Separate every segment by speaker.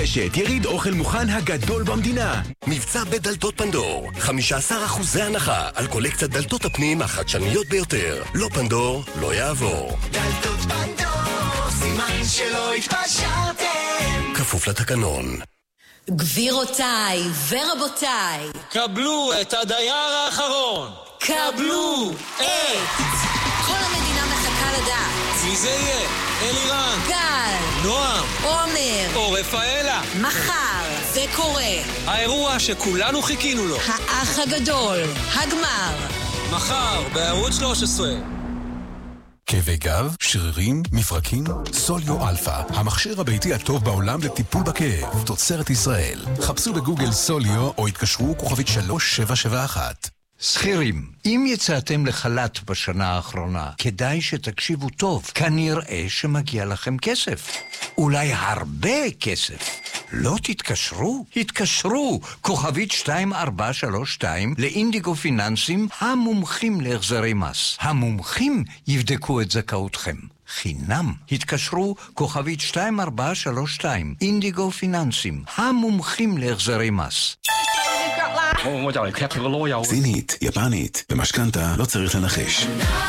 Speaker 1: רשת יריד אוכל מוכן הגדול במדינה.
Speaker 2: מבצע בדלתות פנדור, 15% הנחה על קולקציית דלתות הפנים החדשניות ביותר. לא פנדור, לא יעבור.
Speaker 3: דלתות פנדור, סימן שלא התפשרתם.
Speaker 2: כפוף לתקנון.
Speaker 4: גבירותיי ורבותיי,
Speaker 5: קבלו את הדייר האחרון.
Speaker 4: קבלו את... כל המדינה מחכה לדעת.
Speaker 5: מי זה יהיה? אלירן,
Speaker 4: גל,
Speaker 5: נועם,
Speaker 4: עומר
Speaker 5: או רפאלה.
Speaker 4: מחר זה קורה.
Speaker 5: האירוע שכולנו חיכינו לו.
Speaker 4: האח הגדול, הגמר.
Speaker 5: מחר בערוץ 13.
Speaker 6: כאבי גב, שרירים, מפרקים, סוליו אלפא, המכשיר הביתי הטוב בעולם לטיפול בכאב, תוצרת ישראל. חפשו בגוגל סוליו או התקשרו כוכבית 3771.
Speaker 7: שכירים, אם יצאתם לחל"ת בשנה האחרונה, כדאי שתקשיבו טוב. כנראה שמגיע לכם כסף. אולי הרבה כסף. לא תתקשרו? התקשרו. כוכבית 2432 לאינדיגו פיננסים, המומחים להחזרי מס. המומחים יבדקו את זכאותכם. חינם. התקשרו כוכבית 2432 אינדיגו פיננסים, המומחים להחזרי מס.
Speaker 1: סינית, יפנית, במשכנתה לא צריך לנחש.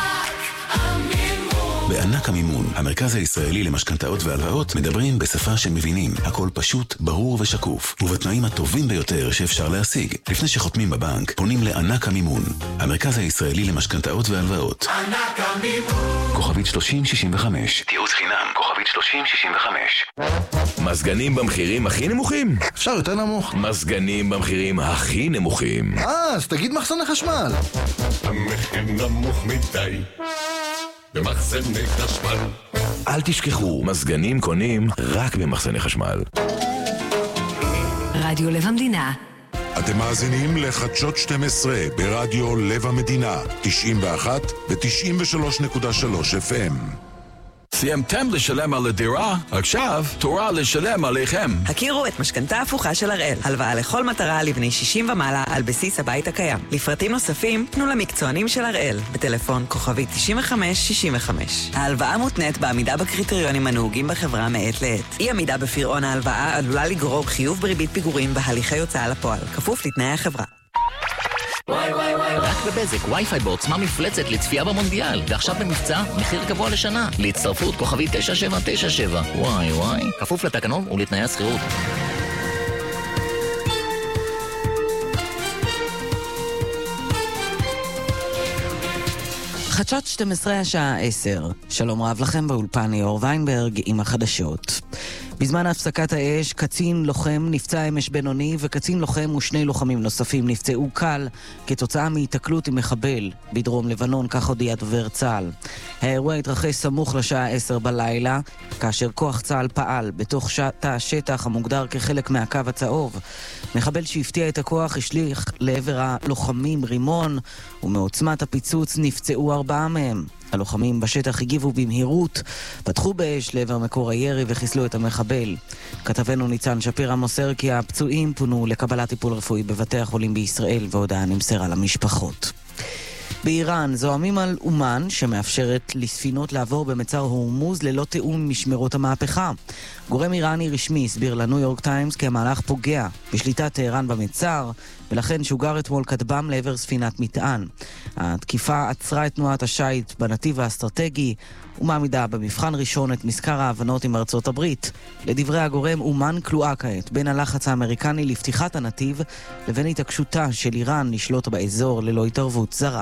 Speaker 1: בענק המימון, המרכז הישראלי למשכנתאות והלוואות, מדברים בשפה שמבינים. הכל פשוט, ברור ושקוף, ובתנאים הטובים ביותר שאפשר להשיג. לפני שחותמים בבנק, פונים לענק המימון, המרכז הישראלי למשכנתאות והלוואות.
Speaker 3: ענק המימון.
Speaker 1: כוכבית 3065. תיעוץ חינם, כוכבית 3065. מזגנים במחירים הכי נמוכים?
Speaker 8: אפשר יותר נמוך.
Speaker 1: מזגנים במחירים הכי נמוכים.
Speaker 8: אז תגיד מחסני חשמל.
Speaker 2: המחיר נמוך מדי במחסני חשמל.
Speaker 1: אל תשכחו, מזגנים קונים רק במחסני חשמל.
Speaker 4: רדיו לב המדינה.
Speaker 9: אתם מאזינים לחדשות 12 ברדיו לב המדינה, 91 ו-93.3 FM.
Speaker 10: סיימתם לשלם על הדירה? עכשיו תורה לשלם עליכם.
Speaker 11: הכירו את משכנתה הפוכה של הראל. הלוואה לכל מטרה לבני 60 ומעלה על בסיס הבית הקיים. לפרטים נוספים פנו למקצוענים של הראל בטלפון כוכבית 9565. ההלוואה מותנית בעמידה בקריטריונים הנהוגים בחברה מעת לעת. אי עמידה בפירעון ההלוואה עלולה לגרור חיוב בריבית פיגורים בהליכי הוצאה לפועל, כפוף לתנאי החברה.
Speaker 12: רק בבזק, וי-פיי בעוצמה מפלצת לצפייה במונדיאל, ועכשיו במבצע, מחיר קבוע לשנה. להצטרפות כוכבית 9797. וואי, כפוף לתקנון ולתנאי השכירות.
Speaker 13: חדשות 12 השעה 10. שלום רב לכם באולפן ליאור ויינברג עם החדשות. בזמן הפסקת האש, קצין לוחם נפצע אמש בינוני וקצין לוחם ושני לוחמים נוספים נפצעו קל כתוצאה מהתקלות עם מחבל בדרום לבנון, כך הודיע דובר צה"ל. האירוע התרחש סמוך לשעה 10 בלילה, כאשר כוח צה"ל פעל בתוך תא השטח המוגדר כחלק מהקו הצהוב. מחבל שהפתיע את הכוח השליך לעבר הלוחמים רימון, ומעוצמת הפיצוץ נפצעו 4 מהם. הלוחמים בשטח הגיבו במהירות, פתחו באש לעבר מקור הירי וחיסלו את המחבל. כתבנו ניצן שפירא מוסר כי הפצועים פונו לקבלת טיפול רפואי בבתי החולים בישראל, והודעה נמסרה למשפחות. באיראן זועמים על אומן שמאפשרת לספינות לעבור במצר הורמוז ללא תיאום עם משמרות המהפכה. גורם איראני רשמי הסביר לניו יורק טיימס כי המהלך פוגע בשליטת טהרן במצר, ולכן שוגר אתמול כטב"ם לעבר ספינת מטען. התקיפה עצרה את תנועת השייט בנתיב האסטרטגי ומעמידה במבחן ראשון את מזכר ההבנות עם ארצות הברית. לדברי הגורם, אומן כלואה כעת בין הלחץ האמריקני לפתיחת הנתיב לבין התעקשותה של איראן לשלוט באזור ללא התערבות זרה.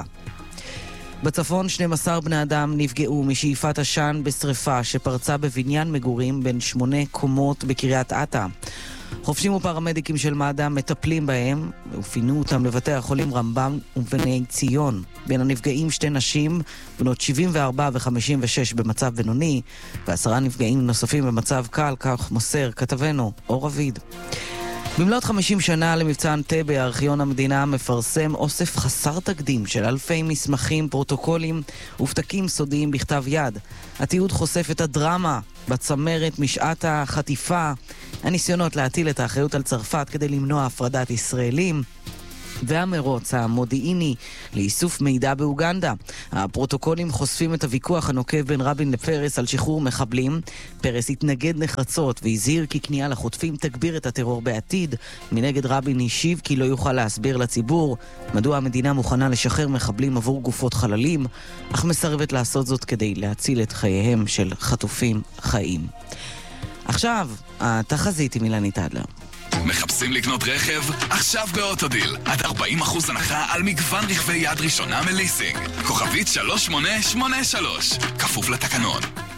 Speaker 13: בצפון 12 בני אדם נפגעו משאיפת עשן בשריפה שפרצה בבניין מגורים בין 8 קומות בקריית אתא. חופשים ופרמדיקים של מד"א מטפלים בהם ופינו אותם לבתי החולים רמב"ם ובני ציון. בין הנפגעים 2 נשים, בנות 74 ו-56 במצב בינוני, ו10 נפגעים נוספים במצב קל, כך מוסר כתבנו אור אביד. במלאת 50 שנה למבצע אנטבה, ארכיון המדינה מפרסם אוסף חסר תקדים של אלפי מסמכים, פרוטוקולים ופתקים סודיים בכתב יד. התיעוד חושף את הדרמה בצמרת משעת החטיפה, הניסיונות להטיל את האחריות על צרפת כדי למנוע הפרדת ישראלים, והמרוץ המודיעיני לאיסוף מידע באוגנדה. הפרוטוקולים חושפים את הוויכוח הנוקב בין רבין לפרס על שחרור מחבלים. פרס התנגד נחרצות והזהיר כי כניעה לחוטפים תגביר את הטרור בעתיד. מנגד רבין השיב כי לא יוכל להסביר לציבור מדוע המדינה מוכנה לשחרר מחבלים עבור גופות חללים, אך מסרבת לעשות זאת כדי להציל את חייהם של חטופים חיים. עכשיו, התחזית עם אילנית אדלר.
Speaker 14: מחפשים לקנות רכב? עכשיו באוטודיל. עד 40% הנחה על מגוון רכבי יד ראשונה מליסינג. כוכבית 3883. כפוף לתקנון.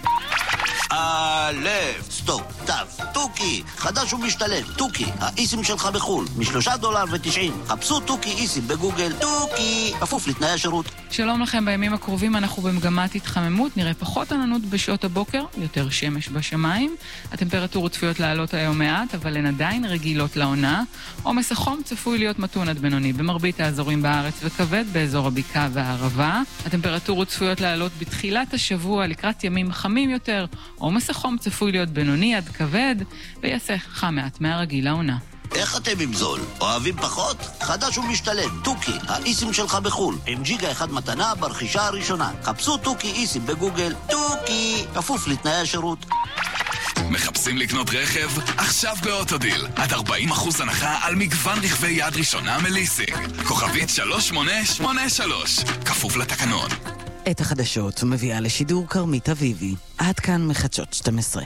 Speaker 15: סטופ, תו, טוקי, חדש ומשתלם, טוקי, האיסים שלך בחול, $3.90. חפשו טוקי איסים בגוגל, טוקי, כפוף לתנאי השירות.
Speaker 16: שלום לכם, בימים הקרובים אנחנו במגמת התחממות, נראה פחות עננות בשעות הבוקר, יותר שמש בשמיים. הטמפרטורות צפויות לעלות היום מעט, אבל הן עדיין רגילות לעונה. עומס החום צפוי להיות מתון עד בינוני במרבית האזורים בארץ וכבד באזור הבקעה והערבה. הטמפרטורות צפויות לעלות בתחילת השבוע לקראת ימים חמים יותר. עומס החום צפוי להיות בינוני עד כבד ויעשה חם מעט מהרגיל לעונה.
Speaker 15: איך אתם עם זול? אוהבים פחות? חדש ומשתלם, טוקי, האיסים שלך בחול, עם ג'יגה אחד מתנה ברכישה הראשונה. חפשו טוקי איסים בגוגל, טוקי, כפוף לתנאי השירות.
Speaker 14: מחפשים לקנות רכב? עכשיו באוטודיל. עד 40% הנחה על מגוון רכבי יד ראשונה מליסינג. כוכבית 3883. כפוף לתקנון.
Speaker 13: את החדשות מביאה לשידור קרמית אביבי. עד כאן מחדשות 12.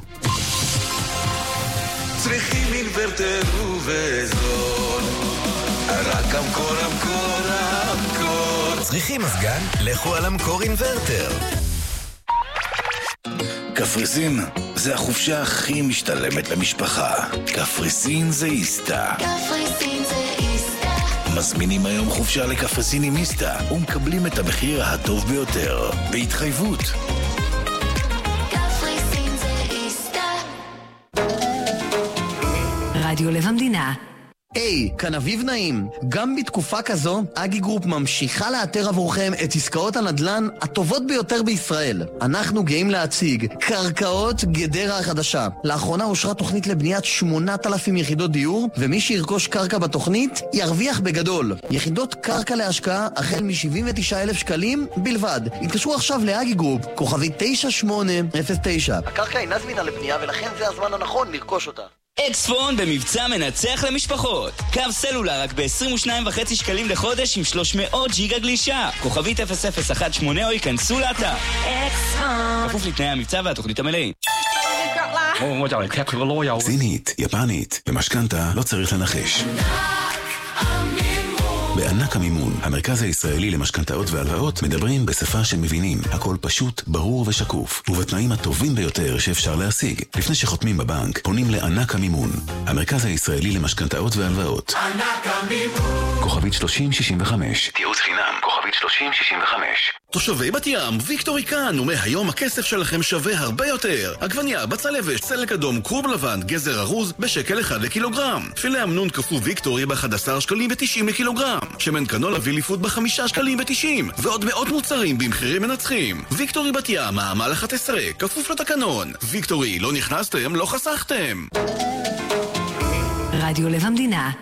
Speaker 3: צריכים אינוורטר ובזול, רק המקור.
Speaker 2: צריכים מזגן? לכו על המקור אינוורטר.
Speaker 17: קפריסין זה החופשה הכי משתלמת למשפחה. קפריסין זה איסטה. מזמינים היום חופשה לקפריסין עם איסטה ומקבלים את המחיר הטוב ביותר בהתחייבות.
Speaker 4: קפריסין זה איסטה. רדיו לב המדינה.
Speaker 18: היי, כאן אביב נעים. גם בתקופה כזו, אגי גרופ ממשיכה לאתר עבורכם את עסקאות הנדל"ן הטובות ביותר בישראל. אנחנו גאים להציג קרקעות גדרה החדשה. לאחרונה אושרה תוכנית לבניית 8,000 יחידות דיור, ומי שירכוש קרקע בתוכנית ירוויח בגדול. יחידות קרקע להשקעה החל מ-79,000 שקלים בלבד. התקשרו עכשיו לאגי גרופ, כוכבי 9809. הקרקע אינה זמינה לבנייה ולכן זה הזמן הנכון לרכוש אותה.
Speaker 19: אקספון במבצע מנצח למשפחות. קו סלולר רק ב-22.5 שקלים לחודש עם 300 ג'יגה גלישה. כוכבית 0018 או ייכנסו לאתר. אקספון. כפוף לתנאי המבצע והתוכנית המלאים.
Speaker 1: סינית, יפנית, במשכנתה לא צריך לנחש. בענק המימון, המרכז הישראלי למשכנתאות והלוואות, מדברים בשפה שמבינים. הכל פשוט, ברור ושקוף, ובתנאים הטובים ביותר שאפשר להשיג. לפני שחותמים בבנק, פונים לענק המימון, המרכז הישראלי למשכנתאות והלוואות.
Speaker 3: ענק המימון.
Speaker 1: כוכבית 3065. תיעוץ חינם, כוכבית 3065.
Speaker 20: תושבי בת ים, ויקטורי כאן, ומהיום הכסף שלכם שווה הרבה יותר. עגבניה, בצל יבש, צלק אדום, קרוב לבן, גזר ארוז, בשקל 1 לקילוגרם. פילה אמנון קפוא ויקטורי ב-11 שקלים ו-90 לקילוגרם. שמן קנולה ויליפוד ב-5 שקלים ו-90. ועוד מאות מוצרים במחירים מנצחים. ויקטורי בת ים, מעמל 11, כפוף לתקנון. ויקטורי, לא נכנסתם, לא חסכתם.
Speaker 4: רדיו לב המדינה.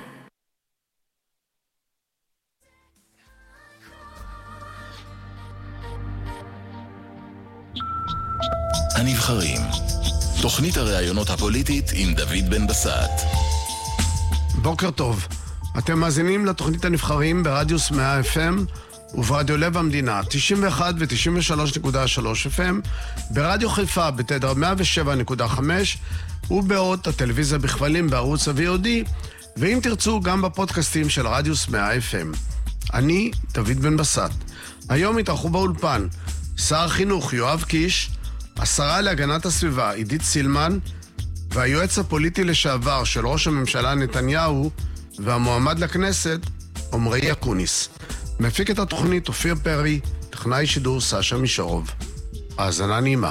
Speaker 17: הנבחרים, תוכנית הראיונות הפוליטית עם דוד בן בסט.
Speaker 21: בוקר טוב, אתם מאזינים לתוכנית הנבחרים ברדיוס 100 FM וברדיו לב המדינה 91 ו-93.3 FM, ברדיו חיפה בתדר 107.5 ובאות הטלוויזיה בכבלים בערוץ ה-VOD, ואם תרצו גם בפודקאסטים של רדיוס 100 FM. אני דוד בן בסט. היום התארחו באולפן שר החינוך יואב קיש, השרה להגנת הסביבה עידית סילמן, והיועץ הפוליטי לשעבר של ראש הממשלה נתניהו והמועמד לכנסת עומרי אקוניס. מפיק את התוכנית אופיר פרי, טכנאי שידור סשה מישורוב. האזנה נעימה.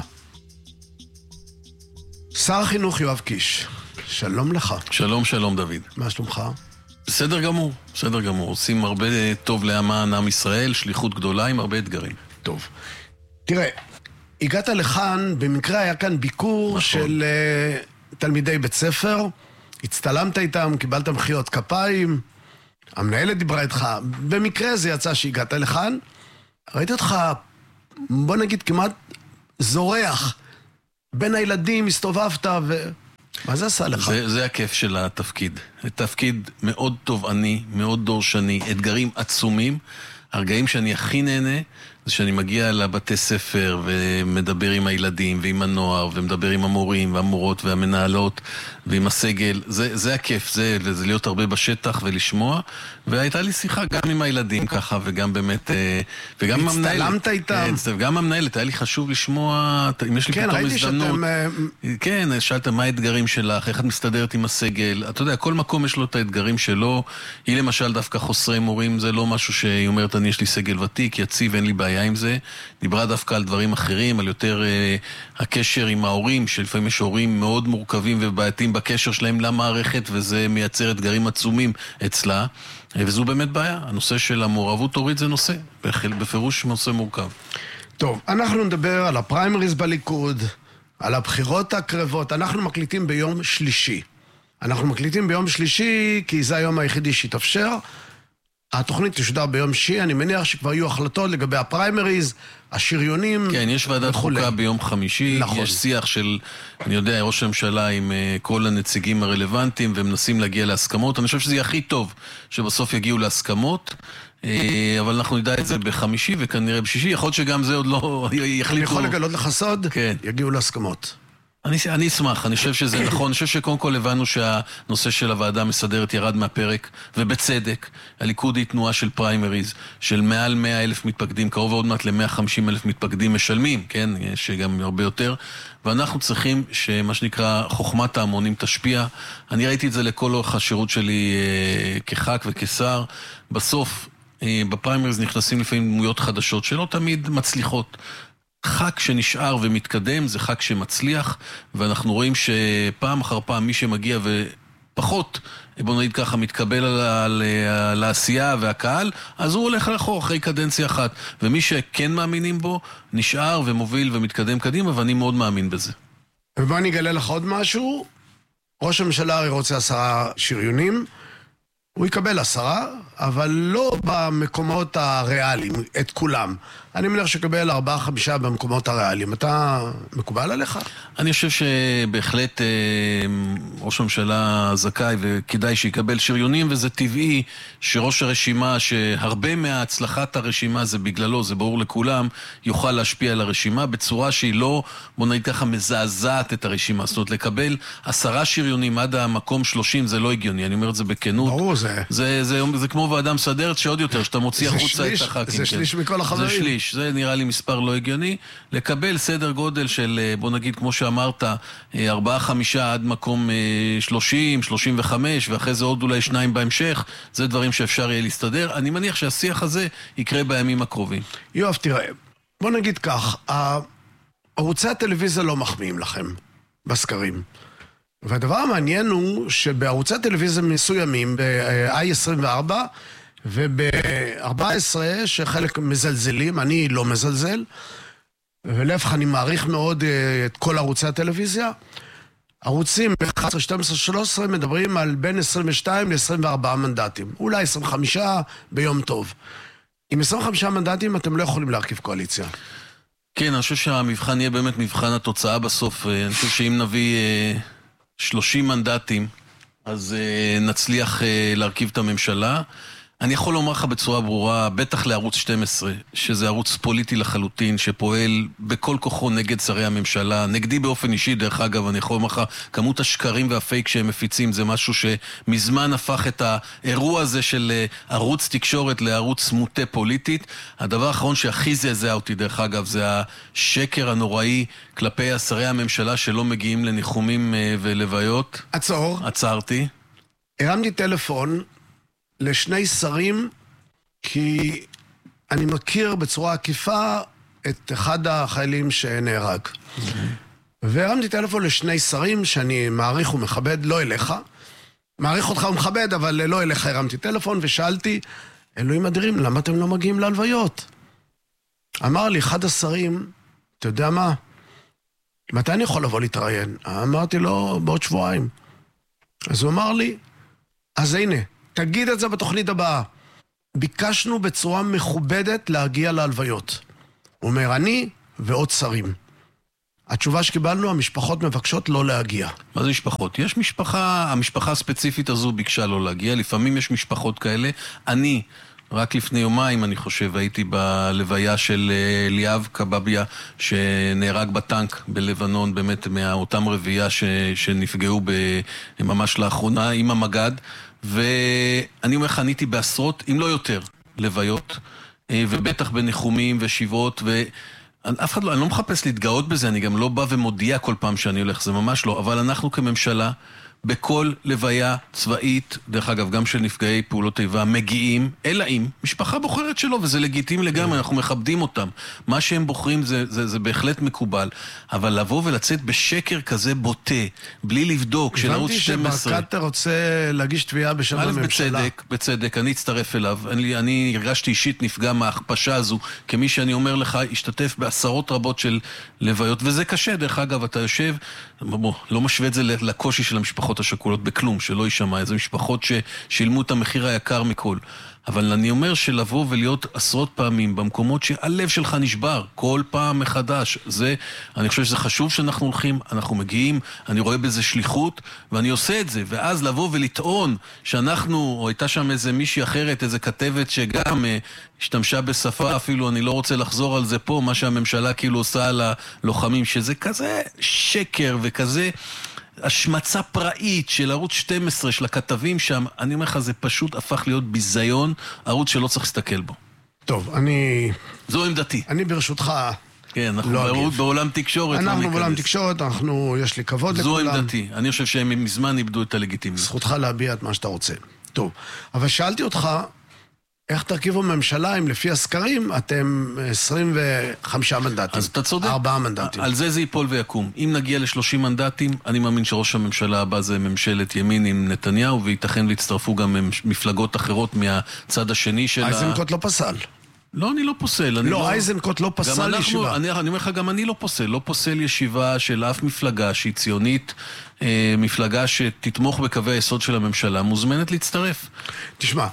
Speaker 21: שר החינוך יואב קיש, שלום לך.
Speaker 22: שלום, שלום דוד.
Speaker 21: מה שלומך?
Speaker 22: בסדר גמור, בסדר גמור. עושים הרבה טוב למען עם ישראל, שליחות גדולה עם הרבה אתגרים.
Speaker 21: טוב. תראה, הגעת לכאן, במקרה היה כאן ביקור נכון. של תלמידי בית ספר, הצטלמת איתם, קיבלת מחיאות כפיים, המנהלת דיברה איתך, במקרה זה יצא שהגעת לכאן, ראיתי אותך, בוא נגיד כמעט זורח, בין הילדים הסתובבת מה זה עשה לך?
Speaker 22: זה הכיף של התפקיד. תפקיד מאוד תובעני, מאוד דורשני, אתגרים עצומים. הרגעים שאני הכי נהנה זה שאני מגיע לבתי ספר ומדבר עם הילדים ועם הנוער ומדבר עם המורים והמורות והמנהלות ועם הסגל. זה הכיף, זה להיות הרבה בשטח ולשמוע. והייתה לי שיחה גם עם הילדים ככה וגם באמת, וגם עם המנהלת.
Speaker 21: הצטלמת איתם?
Speaker 22: כן, גם המנהלת, היה לי חשוב לשמוע, אם יש לי פתאום הזדמנות. כן, שאלת מה האתגרים שלך, איך את מסתדרת עם הסגל. אתה יודע, כל מקום יש לו את האתגרים שלו. היא למשל דווקא חוסרי מורים, זה לא משהו שהיא אומרת, אני יש לי סגל ותיק, יציב, אין לי בעיה עם זה. דיברה דווקא על דברים אחרים, על יותר הקשר עם ההורים, שלפעמים יש הורים מאוד מורכבים ובעייתיים בקשר שלהם למערכת, וזה מייצר אתגרים עצומים אצלה. וזו באמת בעיה. הנושא של המעורבות הורית זה נושא, בפירוש נושא מורכב.
Speaker 21: טוב, אנחנו נדבר על הפריימריז בליכוד, על הבחירות הקרבות. אנחנו מקליטים ביום שלישי. כי זה היום היחידי שהתאפשר. התוכנית תשודר ביום שישי, אני מניח שכבר יהיו החלטות לגבי הפריימריז, השריונים.
Speaker 22: כן, יש ועדת חוקה ביום חמישי, נכון. יש שיח של, אני יודע, ראש הממשלה עם כל הנציגים הרלוונטיים, ומנסים להגיע להסכמות. אני חושב שזה יהיה הכי טוב שבסוף יגיעו להסכמות, אבל אנחנו נדע את זה בחמישי וכנראה בשישי, יכול להיות שגם זה עוד לא יחליטו.
Speaker 21: אני יכול לגלות לך סוד, כן. יגיעו להסכמות.
Speaker 22: אני אשמח, אני חושב שזה נכון, אני חושב שקודם כל הבנו שהנושא של הוועדה המסדרת ירד מהפרק, ובצדק, הליכוד היא תנועה של פריימריז, של מעל 100,000 מתפקדים, קרוב עוד מעט ל-150,000 מתפקדים משלמים, כן, יש גם הרבה יותר, ואנחנו צריכים שמה שנקרא חוכמת ההמונים תשפיע. אני ראיתי את זה לכל אורך השירות שלי כח"כ וכשר, בסוף בפריימריז נכנסים לפעמים דמויות חדשות שלא תמיד מצליחות. ח"כ שנשאר ומתקדם זה ח"כ שמצליח, ואנחנו רואים שפעם אחר פעם מי שמגיע ופחות, בוא נגיד ככה, מתקבל על העשייה והקהל, אז הוא הולך לאחור אחרי קדנציה אחת, ומי שכן מאמינים בו נשאר ומוביל ומתקדם קדימה, ואני מאוד מאמין בזה.
Speaker 21: ובוא אני אגלה לך עוד משהו, ראש הממשלה הרי רוצה 10 שריונים, הוא יקבל 10, אבל לא במקומות הריאליים, את כולם. אני מניח שקבל 4-5 במקומות הריאליים. אתה מקובל עליך?
Speaker 22: אני חושב שבהחלט ראש הממשלה זכאי וכדאי שיקבל שריונים, וזה טבעי שראש הרשימה, שהרבה מההצלחת הרשימה זה בגללו, זה ברור לכולם, יוכל להשפיע על הרשימה בצורה שהיא לא, בוא נגיד ככה, מזעזעת את הרשימה. זאת אומרת, לקבל 10 שריונים עד המקום 30 זה לא הגיוני, אני אומר את זה בכנות.
Speaker 21: ברור,
Speaker 22: זה כמו ועדה מסדרת שעוד יותר, שאתה מוציא החוצה את הח"כים.
Speaker 21: זה שליש מכל החברים.
Speaker 22: זה שליש, זה נראה לי מספר לא הגיוני. לקבל סדר גודל של, בוא נגיד, כמו שאמרת, 4-5 עד מקום 30, 35, ואחרי זה עוד אולי 2 בהמשך, זה דברים שאפשר יהיה להסתדר. אני מניח שהשיח הזה יקרה בימים הקרובים.
Speaker 21: יואב, תראה, בוא נגיד כך, ערוצי הטלוויזיה לא מחמיאים לכם בסקרים. והדבר המעניין הוא שבערוצי טלוויזיה מסוימים, ב-i24 וב-14, שחלק מזלזלים, אני לא מזלזל, ולהפך אני מעריך מאוד את כל ערוצי הטלוויזיה, ערוצים ב-11, 12, 13 מדברים על בין 22 ל-24 מנדטים, אולי 25 ביום טוב. עם 25 מנדטים אתם לא יכולים להרכיב קואליציה.
Speaker 22: כן, אני חושב שהמבחן יהיה באמת מבחן התוצאה בסוף. אני חושב שאם נביא 30 מנדטים, אז נצליח להרכיב את הממשלה. אני יכול לומר לך בצורה ברורה, בטח לערוץ 12, שזה ערוץ פוליטי לחלוטין, שפועל בכל כוחו נגד שרי הממשלה, נגדי באופן אישי, דרך אגב, אני יכול לומר לך, כמות השקרים והפייק שהם מפיצים, זה משהו שמזמן הפך את האירוע הזה של ערוץ תקשורת לערוץ מוטה פוליטית. הדבר האחרון שהכי זעזע אותי, דרך אגב, זה השקר הנוראי כלפי שרי הממשלה שלא מגיעים לניחומים ולוויות. עצרתי.
Speaker 21: הרמתי טלפון לשני שרים, כי אני מכיר בצורה עקיפה את אחד החיילים שנהרג. והרמתי טלפון לשני שרים שאני מעריך ומכבד, לא אליך. מעריך אותך ומכבד, אבל לא אליך הרמתי טלפון ושאלתי, אלוהים אדירים, למה אתם לא מגיעים להלוויות? אמר לי אחד השרים, אתה יודע מה? מתי אני יכול לבוא להתראיין? אמרתי לו, בעוד שבועיים. אז הוא אמר לי, אז הנה, תגיד את זה בתוכנית הבאה. ביקשנו בצורה מכובדת להגיע להלוויות. הוא אומר, אני ועוד שרים. התשובה שקיבלנו, המשפחות מבקשות לא להגיע.
Speaker 22: מה זה משפחות? יש משפחה, המשפחה הספציפית הזו ביקשה לא להגיע, לפעמים יש משפחות כאלה. אני, רק לפני יומיים, אני חושב, הייתי בלוויה של ליאב קבביה, שנהרג בטנק בלבנון, באמת מאותם רבייה שנפגעו ממש לאחרונה, עם המגד, ואני אומר לך, עניתי בעשרות, אם לא יותר, לוויות, ובטח בניחומים ושבעות, אף אחד לא, אני לא מחפש להתגאות בזה, אני גם לא בא ומודיע כל פעם שאני הולך, זה ממש לא, אבל אנחנו כממשלה, בכל לוויה צבאית, דרך אגב, גם של נפגעי פעולות איבה, מגיעים, אלא אם משפחה בוחרת שלו, וזה לגיטימי לגמרי, אנחנו מכבדים אותם. מה שהם בוחרים זה בהחלט מקובל, אבל לבוא ולצאת בשקר כזה בוטה, בלי לבדוק, של ערוץ 12...
Speaker 21: הבנתי שברקת רוצה להגיש תביעה בשם הממשלה.
Speaker 22: בצדק, אני אצטרף אליו. אני הרגשתי אישית נפגע מההכפשה הזו, כמי שאני אומר לך, השתתף בעשרות רבות של לוויות, וזה קשה, דרך אגב, אתה יושב, לא משווה את זה לקושי של המשפחות השכולות בכלום, שלא יישמע, איזה משפחות ששילמו את המחיר היקר מכל. אבל אני אומר שלבוא ולהיות עשרות פעמים במקומות שהלב שלך נשבר, כל פעם מחדש, אני חושב שזה חשוב שאנחנו הולכים, אנחנו מגיעים, אני רואה בזה שליחות, ואני עושה את זה, ואז לבוא ולטעון שאנחנו, או הייתה שם איזה מישהי אחרת, איזה כתבת שגם השתמשה בשפה, אפילו אני לא רוצה לחזור על זה פה, מה שהממשלה כאילו עושה על הלוחמים, שזה כזה שקר וכזה השמצה פראית של ערוץ 12, של הכתבים שם, אני אומר לך, זה פשוט הפך להיות ביזיון, ערוץ שלא צריך להסתכל בו.
Speaker 21: טוב,
Speaker 22: זו עמדתי.
Speaker 21: אני ברשותך...
Speaker 22: כן, אנחנו בעולם תקשורת.
Speaker 21: אנחנו בעולם תקשורת, יש לי כבוד לכולם.
Speaker 22: זו עמדתי. אני חושב שהם מזמן איבדו את הלגיטימיות.
Speaker 21: זכותך להביע את מה שאתה רוצה. טוב, אבל שאלתי אותך, איך תרכיבו ממשלה אם לפי הסקרים אתם 25 מנדטים?
Speaker 22: אז אתה צודק.
Speaker 21: 4 מנדטים.
Speaker 22: על זה ייפול ויקום. אם נגיע ל30 מנדטים, אני מאמין שראש הממשלה הבא זה ממשלת ימין עם נתניהו, וייתכן להצטרפו גם מפלגות אחרות מהצד השני של
Speaker 21: אייזנקוט לא פסל.
Speaker 22: לא, אני לא פוסל.
Speaker 21: לא, אייזנקוט לא פסל ישיבה.
Speaker 22: אני אומר לך, גם אני לא פוסל. לא פוסל ישיבה של אף מפלגה שהיא ציונית, מפלגה שתתמוך בקווי היסוד של הממשלה, מוזמנת להצטרף.
Speaker 21: תשמע,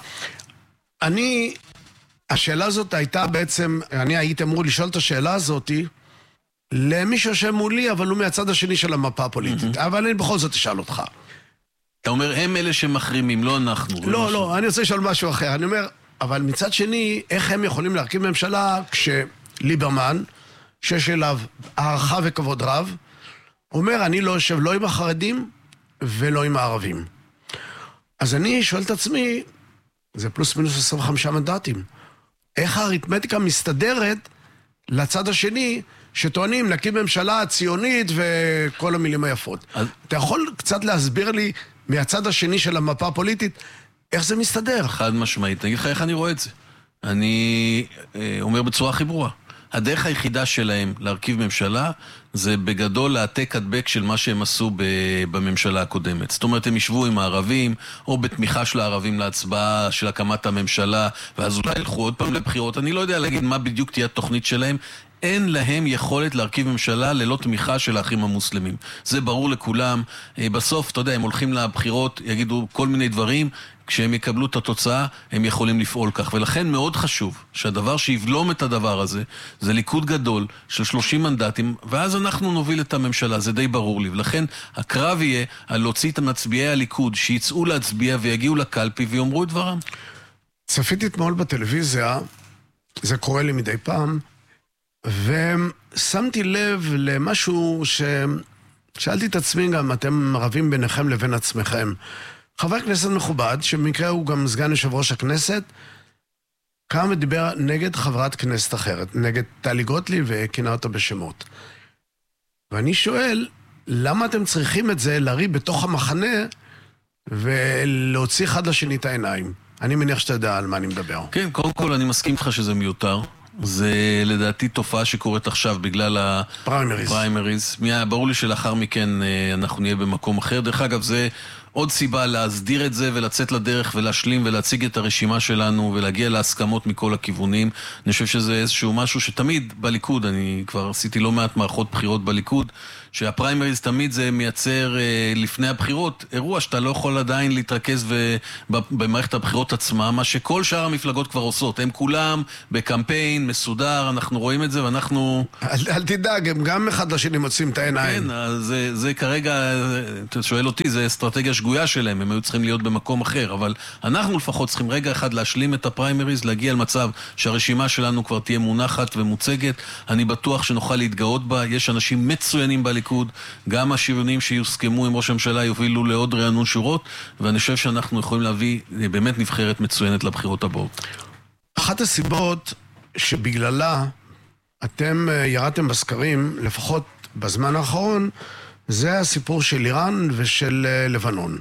Speaker 21: השאלה הזאת הייתה בעצם, אני הייתי אמור לשאול את השאלה הזאת למי שיושב מולי, אבל הוא מהצד השני של המפה הפוליטית. אבל אני בכל זאת אשאל אותך.
Speaker 22: אתה אומר, הם אלה שמחרימים, לא אנחנו.
Speaker 21: לא, אני רוצה לשאול משהו אחר. אני אומר, אבל מצד שני, איך הם יכולים להרכיב ממשלה כשליברמן, שיש אליו הערכה וכבוד רב, אומר, אני לא יושב לא עם החרדים ולא עם הערבים. אז אני שואל את עצמי, זה פלוס מינוס 25 מנדטים. איך האריתמטיקה מסתדרת לצד השני שטוענים להקים ממשלה ציונית וכל המילים היפות? אתה יכול קצת להסביר לי מהצד השני של המפה הפוליטית איך זה מסתדר?
Speaker 22: חד משמעית. אני אגיד לך איך אני רואה את זה. אני אומר בצורה הכי ברורה. הדרך היחידה שלהם להרכיב ממשלה זה בגדול להעתק הדבק של מה שהם עשו בממשלה הקודמת. זאת אומרת, הם ישבו עם הערבים, או בתמיכה של הערבים להצבעה של הקמת הממשלה, ואז אולי ילכו עוד פעם לבחירות. אני לא יודע להגיד מה בדיוק תהיה התוכנית שלהם. אין להם יכולת להרכיב ממשלה ללא תמיכה של האחים המוסלמים. זה ברור לכולם. בסוף, אתה יודע, הם הולכים לבחירות, יגידו כל מיני דברים, כשהם יקבלו את התוצאה, הם יכולים לפעול כך. ולכן מאוד חשוב שהדבר שיבלום את הדבר הזה, זה ליכוד גדול של 30 מנדטים, ואז אנחנו נוביל את הממשלה, זה די ברור לי. ולכן הקרב יהיה על להוציא את מצביעי הליכוד, שיצאו להצביע ויגיעו לקלפי ויאמרו את דברם.
Speaker 21: צפיתי אתמול בטלוויזיה, זה קורה לי מדי פעם, ושמתי לב למשהו ששאלתי את עצמי גם, אתם רבים ביניכם לבין עצמכם. חבר כנסת מכובד, שבמקרה הוא גם סגן יושב ראש הכנסת, קם ודיבר נגד חברת כנסת אחרת, נגד טלי גוטליב, וכינה אותה בשמות. ואני שואל, למה אתם צריכים את זה להריב בתוך המחנה ולהוציא אחד לשני את העיניים? אני מניח שאתה יודע על מה אני מדבר.
Speaker 22: כן, קודם כל אני מסכים איתך שזה מיותר. זה לדעתי תופעה שקורית עכשיו בגלל הפריימריז. ברור לי שלאחר מכן אנחנו נהיה במקום אחר. דרך אגב, זה עוד סיבה להסדיר את זה ולצאת לדרך ולהשלים ולהציג את הרשימה שלנו ולהגיע להסכמות מכל הכיוונים. אני חושב שזה איזשהו משהו שתמיד בליכוד, אני כבר עשיתי לא מעט מערכות בחירות בליכוד, שהפריימריז תמיד זה מייצר לפני הבחירות אירוע שאתה לא יכול עדיין להתרכז במערכת הבחירות עצמה, מה שכל שאר המפלגות כבר עושות. הם כולם בקמפיין מסודר, אנחנו רואים את זה ואנחנו...
Speaker 21: אל תדאג, הם גם אחד לשני מוצאים את העיניים.
Speaker 22: כן, אז זה כרגע, אתה שואל אותי, זה אסטרטגיה שגויה שלהם, הם היו צריכים להיות במקום אחר, אבל אנחנו לפחות צריכים רגע אחד להשלים את הפריימריז, להגיע למצב שהרשימה שלנו כבר תהיה מונחת ומוצגת. אני בטוח שנוכל להתגאות בה, יש אנשים מצוינים בליכוד, גם השוויונים שיוסכמו עם ראש הממשלה יובילו לעוד רענון שורות, ואני חושב שאנחנו יכולים להביא באמת נבחרת מצוינת לבחירות הבאות.
Speaker 21: אחת הסיבות שבגללה אתם ירדתם בסקרים, לפחות בזמן האחרון, זה הסיפור של איראן ושל לבנון.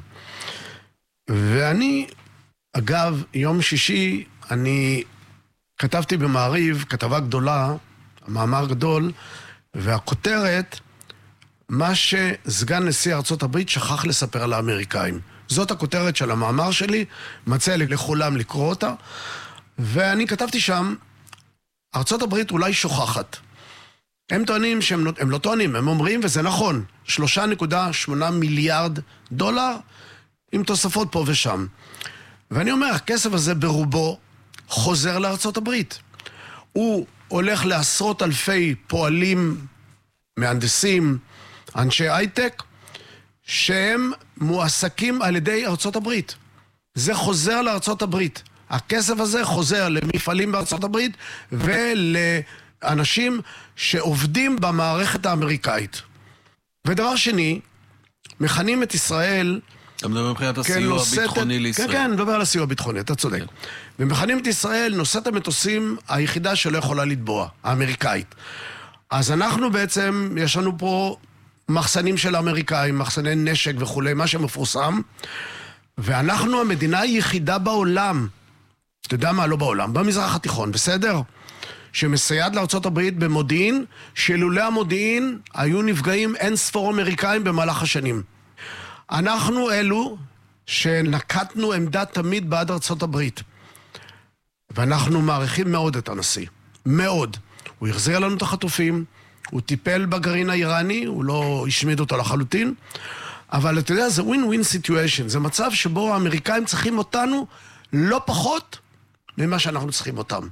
Speaker 21: ואני, אגב, יום שישי, אני כתבתי במעריב, כתבה גדולה, מאמר גדול, והכותרת, מה שסגן נשיא ארצות הברית שכח לספר לאמריקאים. זאת הכותרת של המאמר שלי, מציע לי לכולם לקרוא אותה, ואני כתבתי שם, ארצות הברית אולי שוכחת. הם טוענים הם לא טוענים, הם אומרים, וזה נכון, 3.8 מיליארד דולר, עם תוספות פה ושם. ואני אומר, הכסף הזה ברובו חוזר לארצות הברית. הוא הולך לעשרות אלפי פועלים, מהנדסים, אנשי הייטק, שהם מועסקים על ידי ארצות הברית. זה חוזר לארצות הברית. הכסף הזה חוזר למפעלים בארצות הברית ולאנשים שעובדים במערכת האמריקאית. ודבר שני, מכנים את ישראל...
Speaker 22: אתה מדבר מבחינת הסיוע הביטחוני לישראל.
Speaker 21: כן, מדבר על הסיוע הביטחוני, אתה צודק. ומכנים את ישראל נושאת המטוסים היחידה שלא יכולה לתבוע, האמריקאית. אז אנחנו בעצם, יש לנו פה מחסנים של האמריקאים, מחסני נשק וכו', מה שמפורסם, ואנחנו המדינה היחידה בעולם, אתה יודע מה? לא בעולם, במזרח התיכון, בסדר? שמסייעת לארצות הברית במודיעין, שלולא המודיעין היו נפגעים אין ספור אמריקאים במהלך השנים. אנחנו אלו שנקטנו עמדה תמיד בעד ארצות הברית. ואנחנו מעריכים מאוד את הנשיא. מאוד. הוא החזיר לנו את החטופים, הוא טיפל בגרעין האיראני, הוא לא השמיד אותו לחלוטין, אבל אתה יודע, זה win-win situation, זה מצב שבו האמריקאים צריכים אותנו לא פחות ממה שאנחנו צריכים אותם.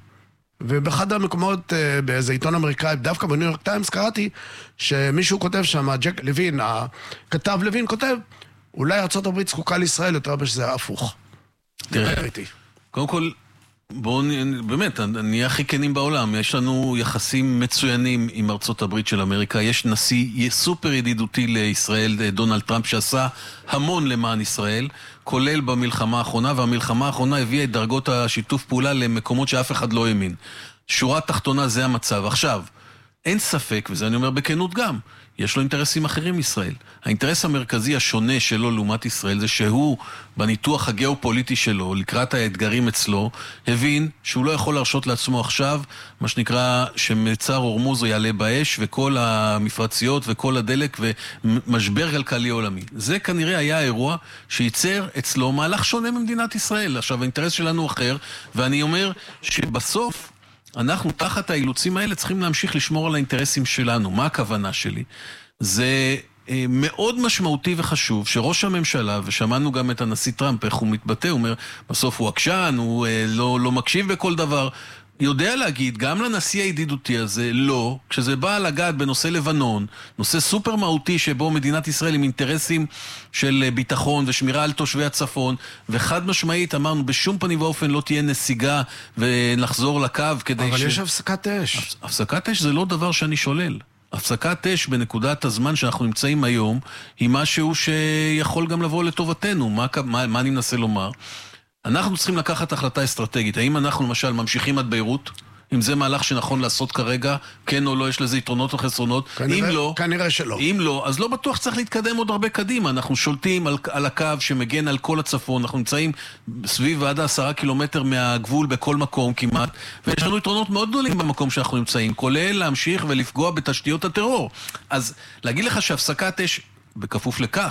Speaker 21: ובאחד המקומות, באיזה עיתון אמריקאי, דווקא בניו יורק טיימס, קראתי שמישהו כותב שם, ג'ק לוין, הכתב לוין כותב, אולי ארצות הברית זקוקה לישראל יותר בשזה הפוך.
Speaker 22: תראה, קודם כל, בואו, באמת, נהיה הכי כנים בעולם. יש לנו יחסים מצוינים עם ארצות הברית של אמריקה. יש נשיא סופר ידידותי לישראל, דונלד טראמפ, שעשה המון למען ישראל, כולל במלחמה האחרונה, והמלחמה האחרונה הביאה את דרגות השיתוף פעולה למקומות שאף אחד לא האמין. שורה תחתונה זה המצב. עכשיו, אין ספק, וזה אני אומר בכנות גם, יש לו אינטרסים אחרים ישראל. האינטרס המרכזי השונה שלו לעומת ישראל זה שהוא, בניתוח הגיאופוליטי שלו, לקראת האתגרים אצלו, הבין שהוא לא יכול להרשות לעצמו עכשיו, מה שנקרא שמצר הורמוז יעלה באש, וכל המפרציות וכל הדלק ומשבר כלכלי עולמי. זה כנראה היה האירוע שייצר אצלו מהלך שונה ממדינת ישראל. עכשיו, האינטרס שלנו אחר, ואני אומר שבסוף, אנחנו תחת האילוצים האלה צריכים להמשיך לשמור על האינטרסים שלנו. מה הכוונה שלי? זה מאוד משמעותי וחשוב שראש הממשלה, ושמענו גם את הנשיא טראמפ, איך הוא מתבטא, הוא אומר, בסוף הוא עקשן, הוא לא מקשיב בכל דבר, יודע להגיד גם לנשיא הידידותי הזה, לא, כשזה בא לגעת בנושא לבנון, נושא סופר מהותי שבו מדינת ישראל עם אינטרסים של ביטחון ושמירה על תושבי הצפון, וחד משמעית אמרנו, בשום פנים ואופן לא תהיה נסיגה ונחזור לקו כדי
Speaker 21: אבל יש הפסקת אש.
Speaker 22: הפסקת אש זה לא דבר שאני שולל. הפסקת אש בנקודת הזמן שאנחנו נמצאים היום, היא משהו שיכול גם לבוא לטובתנו. מה אני מנסה לומר? אנחנו צריכים לקחת החלטה אסטרטגית. האם אנחנו למשל ממשיכים עד ביירות? אם זה מהלך שנכון לעשות כרגע, כן או לא, יש לזה יתרונות או חסרונות.
Speaker 21: כנראה שלא.
Speaker 22: אם לא, אז לא בטוח שצריך להתקדם עוד הרבה קדימה. אנחנו שולטים על הקו שמגן על כל הצפון, אנחנו נמצאים סביב ועד 10 קילומטר מהגבול בכל מקום כמעט, ויש לנו יתרונות מאוד גדולים במקום שאנחנו נמצאים, כולל להמשיך ולפגוע בתשתיות הטרור. אז להגיד לך שהפסקת אש, בכפוף לכך,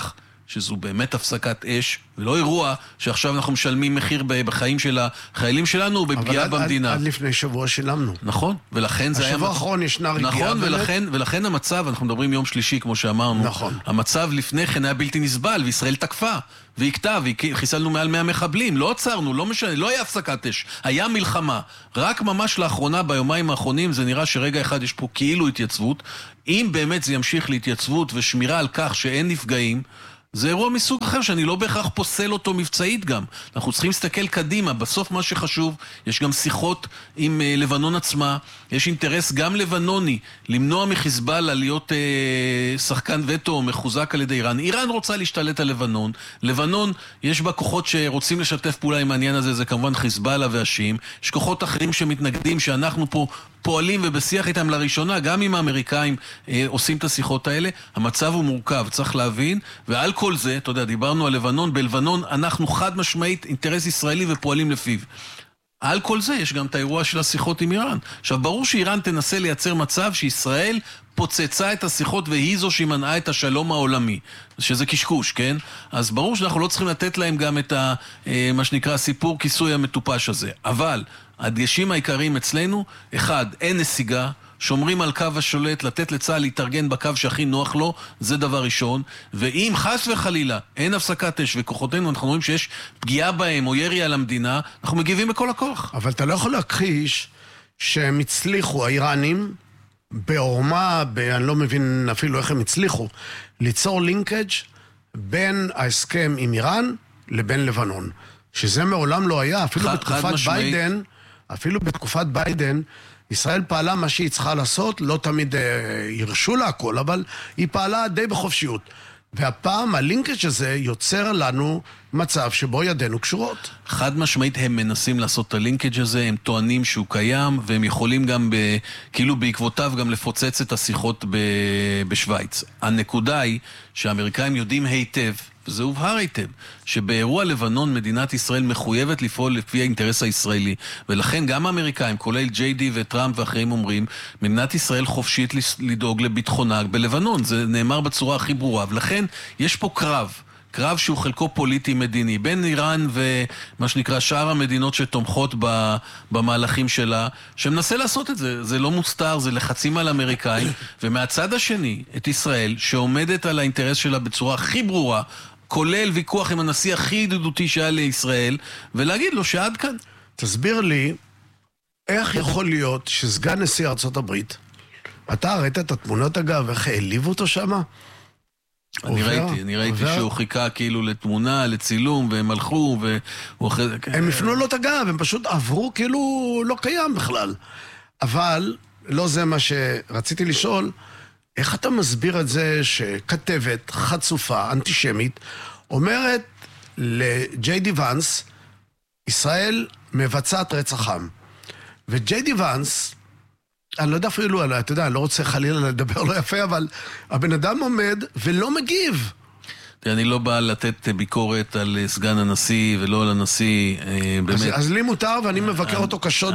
Speaker 22: שזו באמת הפסקת אש, ולא אירוע שעכשיו אנחנו משלמים מחיר בחיים של החיילים שלנו ובפגיעה במדינה.
Speaker 21: אבל עד לפני שבוע שילמנו.
Speaker 22: נכון, ולכן זה היה...
Speaker 21: השבוע האחרון ישנה רגיעה.
Speaker 22: נכון, ולכן המצב, אנחנו מדברים יום שלישי כמו שאמרנו,
Speaker 21: נכון.
Speaker 22: המצב לפני כן היה בלתי נסבל, וישראל תקפה, והקטה, וחיסלנו מעל 100 מחבלים, לא עצרנו, לא משנה, לא היה הפסקת אש, היה מלחמה. רק ממש לאחרונה, ביומיים האחרונים, זה נראה שרגע אחד יש פה כאילו התייצבות. אם באמת זה ימשיך להתייצבות ושמירה על כך שאין נפגעים, זה אירוע מסוג אחר שאני לא בהכרח פוסל אותו מבצעית גם. אנחנו צריכים להסתכל קדימה. בסוף מה שחשוב, יש גם שיחות עם לבנון עצמה. יש אינטרס גם לבנוני למנוע מחיזבאללה להיות שחקן וטו מחוזק על ידי איראן. איראן רוצה להשתלט על לבנון. לבנון יש בה כוחות שרוצים לשתף פעולה עם העניין הזה, זה כמובן חיזבאללה והשיעים. יש כוחות אחרים שמתנגדים שאנחנו פה פועלים ובשיח איתם לראשונה, גם אם האמריקאים עושים את השיחות האלה. המצב הוא מורכב, צריך להבין, ועל כל זה, אתה יודע, דיברנו על לבנון, בלבנון אנחנו חד משמעית אינטרס ישראלי ופועלים לפיו. על כל זה יש גם את האירוע של השיחות עם איראן. עכשיו, ברור שאיראן תנסה לייצר מצב שישראל פוצצה את השיחות והיא זו שמנעה את השלום העולמי, שזה קשקוש, כן? אז ברור שאנחנו לא צריכים לתת להם גם את מה שנקרא סיפור כיסוי המטופש הזה. אבל הדגשים העיקריים אצלנו, אחד, אין נסיגה, שומרים על קו השולט, לתת לצה"ל להתארגן בקו שהכי נוח לו, זה דבר ראשון. ואם חס וחלילה אין הפסקת אש וכוחותינו, אנחנו רואים שיש פגיעה בהם או ירי על המדינה, אנחנו מגיבים בכל הכוח.
Speaker 21: אבל אתה לא יכול להכחיש שהם הצליחו, האיראנים, בעורמה, אני לא מבין אפילו איך הם הצליחו, ליצור לינקאג' בין ההסכם עם איראן לבין לבנון. שזה מעולם לא היה, אפילו בתקופת ביידן, ישראל פעלה מה שהיא צריכה לעשות, לא תמיד ירשו לה הכל, אבל היא פעלה די בחופשיות. והפעם הלינקאג' הזה יוצר לנו מצב שבו ידינו קשורות.
Speaker 22: חד משמעית הם מנסים לעשות את הלינקאג' הזה, הם טוענים שהוא קיים, והם יכולים גם כאילו בעקבותיו גם לפוצץ את השיחות בשוויץ. הנקודה היא שהאמריקאים יודעים היטב, וזה הובהר היטב, שבאירוע לבנון מדינת ישראל מחויבת לפעול לפי האינטרס הישראלי, ולכן גם האמריקאים, כולל JD וטראמפ ואחרים אומרים, מדינת ישראל חופשית לדאוג לביטחונה בלבנון, זה נאמר בצורה הכי ברורה, ולכן יש פה קרב שהוא חלקו פוליטי-מדיני, בין איראן ומה שנקרא שאר המדינות שתומכות במהלכים שלה, שמנסה לעשות את זה. זה לא מוסתר, זה לחצים על אמריקאים, ומהצד השני, את ישראל, שעומדת על האינטרס שלה בצורה הכי ברורה, כולל ויכוח עם הנשיא הכי ידידותי שהיה לישראל, ולהגיד לו שעד כאן.
Speaker 21: תסביר לי, איך יכול להיות שסגן נשיא ארצות הברית, אתה ראית את התמונות אגב, איך העליבו אותו שמה?
Speaker 22: אני ראיתי שהוא חיכה כאילו לתמונה, לצילום, והם הלכו,
Speaker 21: הם הפנו לו את הגב, הם פשוט עברו כאילו לא קיים בכלל. אבל לא זה מה שרציתי לשאול, איך אתה מסביר את זה שכתבת חצופה, אנטישמית, אומרת לג'יי די ונס, ישראל מבצעת רצח עם. וג'יי די ונס, אני לא יודע אפילו, אתה יודע, אני לא רוצה חלילה לדבר לא יפה, אבל הבן אדם עומד ולא מגיב.
Speaker 22: אני לא בא לתת ביקורת על סגן הנשיא ולא על הנשיא, באמת.
Speaker 21: אז לי מותר, ואני מבקר אותו קשות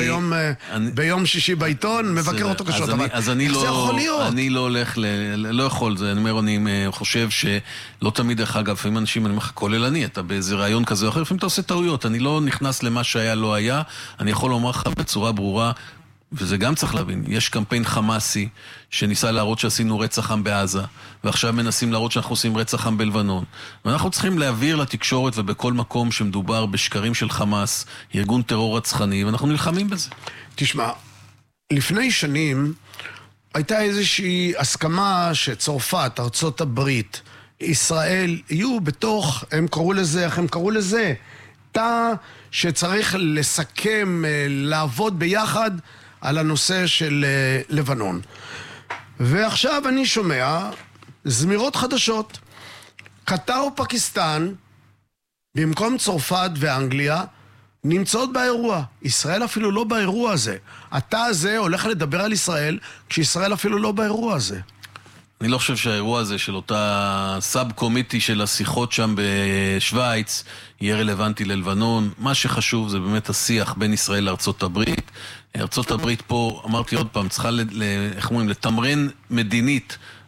Speaker 21: ביום שישי בעיתון, מבקר אותו קשות, אבל איך זה יכול להיות?
Speaker 22: אני לא הולך, לא יכול, אני חושב שלא תמיד, דרך אגב, לפעמים אנשים, אני אומר לך, כולל אני, אתה באיזה רעיון כזה או אחר, לפעמים אתה עושה טעויות, אני לא נכנס למה שהיה לא היה, אני יכול לומר לך בצורה ברורה, וזה גם צריך להבין, יש קמפיין חמאסי שניסה להראות שעשינו רצח עם בעזה, ועכשיו מנסים להראות שאנחנו עושים רצח עם בלבנון. ואנחנו צריכים להעביר לתקשורת ובכל מקום שמדובר בשקרים של חמאס, ארגון טרור רצחני, ואנחנו נלחמים בזה.
Speaker 21: תשמע, לפני שנים הייתה איזושהי הסכמה שצרפת, ארצות הברית, ישראל, יהיו בתוך, הם קראו לזה, איך הם קראו לזה? תא שצריך לסכם, לעבוד ביחד, על הנושא של לבנון. ועכשיו אני שומע זמירות חדשות. קטר ופקיסטן, במקום צרפת ואנגליה, נמצאות באירוע. ישראל אפילו לא באירוע הזה. התא הזה הולך לדבר על ישראל, כשישראל אפילו לא באירוע הזה.
Speaker 22: אני לא חושב שהאירוע הזה של אותה סאב קומיטי של השיחות שם בשוויץ יהיה רלוונטי ללבנון. מה שחשוב זה באמת השיח בין ישראל לארצות הברית. ארצות הברית פה, אמרתי עוד פעם, צריכה איך אומרים, לתמרן מדינית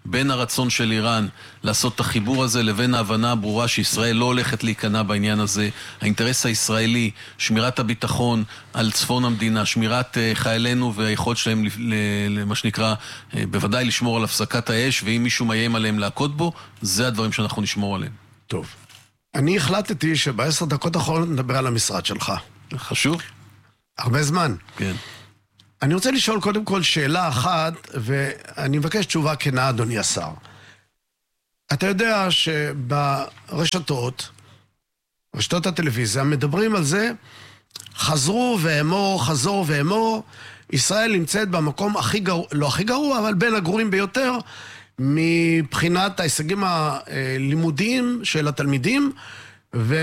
Speaker 22: בין הרצון של איראן לעשות את החיבור הזה לבין ההבנה הברורה שישראל לא הולכת להיכנע בעניין הזה. האינטרס הישראלי, שמירת הביטחון על צפון המדינה, שמירת חיילינו והיכולת שלהם למה שנקרא, בוודאי לשמור על הפסקת האש, ואם מישהו מאיים עליהם להכות בו, זה הדברים שאנחנו נשמור עליהם.
Speaker 21: טוב. אני החלטתי שב10 דקות האחרונות נדבר על המשרד שלך.
Speaker 22: חשוב.
Speaker 21: הרבה זמן.
Speaker 22: כן.
Speaker 21: אני רוצה לשאול קודם כל שאלה אחת, ואני מבקש תשובה כנה, אדוני השר. אתה יודע שברשתות, רשתות הטלוויזיה, מדברים על זה, חזרו ואמור, ישראל נמצאת במקום הכי גרוע, לא הכי גרוע, אבל בין הגרועים ביותר, מבחינת ההישגים הלימודיים של התלמידים,